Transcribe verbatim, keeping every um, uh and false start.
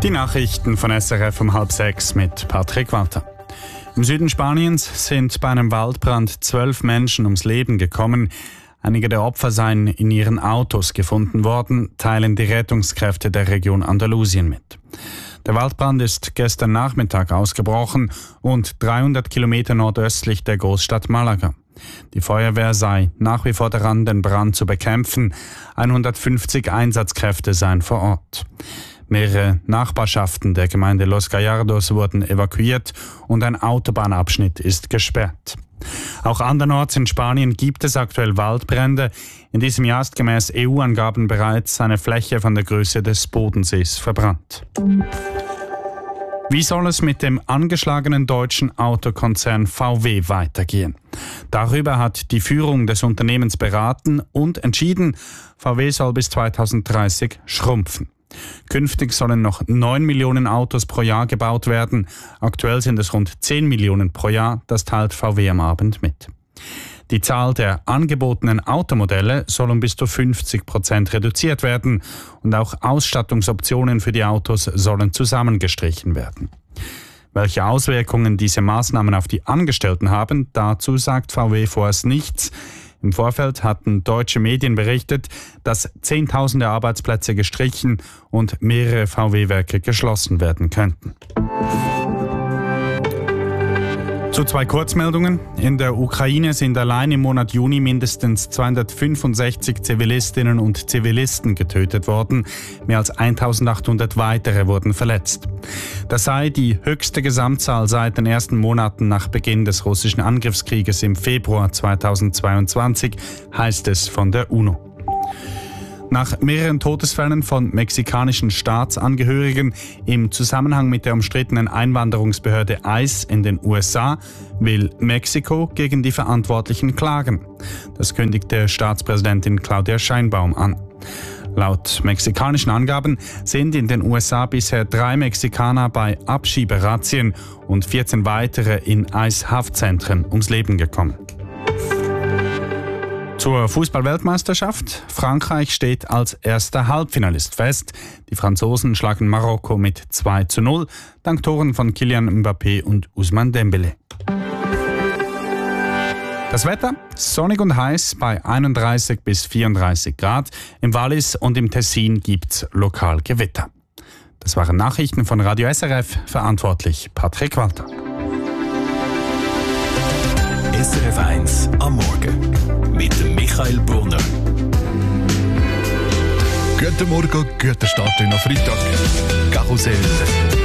Die Nachrichten von S R F um halb sechs mit Patrick Walter. Im Süden Spaniens sind bei einem Waldbrand zwölf Menschen ums Leben gekommen. Einige der Opfer seien in ihren Autos gefunden worden, teilen die Rettungskräfte der Region Andalusien mit. Der Waldbrand ist gestern Nachmittag ausgebrochen, rund dreihundert Kilometer nordöstlich der Großstadt Malaga. Die Feuerwehr sei nach wie vor daran, den Brand zu bekämpfen. hundertfünfzig Einsatzkräfte seien vor Ort. Mehrere Nachbarschaften der Gemeinde Los Gallardos wurden evakuiert und ein Autobahnabschnitt ist gesperrt. Auch andernorts in Spanien gibt es aktuell Waldbrände. In diesem Jahr ist gemäß E U-Angaben bereits eine Fläche von der Größe des Bodensees verbrannt. Wie soll es mit dem angeschlagenen deutschen Autokonzern V W weitergehen? Darüber hat die Führung des Unternehmens beraten und entschieden, V W soll bis zweitausenddreißig schrumpfen. Künftig sollen noch neun Millionen Autos pro Jahr gebaut werden. Aktuell sind es rund zehn Millionen pro Jahr. Das teilt V W am Abend mit. Die Zahl der angebotenen Automodelle soll um bis zu fünfzig Prozent reduziert werden und auch Ausstattungsoptionen für die Autos sollen zusammengestrichen werden. Welche Auswirkungen diese Maßnahmen auf die Angestellten haben, dazu sagt V W vorerst nichts. Im Vorfeld hatten deutsche Medien berichtet, dass Zehntausende Arbeitsplätze gestrichen und mehrere V W-Werke geschlossen werden könnten. Zu zwei Kurzmeldungen. In der Ukraine sind allein im Monat Juni mindestens zweihundertfünfundsechzig Zivilistinnen und Zivilisten getötet worden. Mehr als eintausendachthundert weitere wurden verletzt. Das sei die höchste Gesamtzahl seit den ersten Monaten nach Beginn des russischen Angriffskrieges im Februar zweitausendzweiundzwanzig, heißt es von der UNO. Nach mehreren Todesfällen von mexikanischen Staatsangehörigen im Zusammenhang mit der umstrittenen Einwanderungsbehörde ICE in den U S A will Mexiko gegen die Verantwortlichen klagen. Das kündigte Staatspräsidentin Claudia Sheinbaum an. Laut mexikanischen Angaben sind in den U S A bisher drei Mexikaner bei Abschieberazzien und vierzehn weitere in ICE-Haftzentren ums Leben gekommen. Zur Fußball-Weltmeisterschaft. Frankreich steht als erster Halbfinalist fest. Die Franzosen schlagen Marokko mit zwei zu null, dank Toren von Kylian Mbappé und Ousmane Dembélé. Das Wetter sonnig und heiß bei einunddreißig bis vierunddreißig Grad. Im Wallis und im Tessin gibt's lokal Gewitter. Das waren Nachrichten von Radio S R F, verantwortlich Patrick Walter. S R F eins am Morgen mit dem Michael Brunner. Guten Morgen, guter Start in den Freitag. Karussell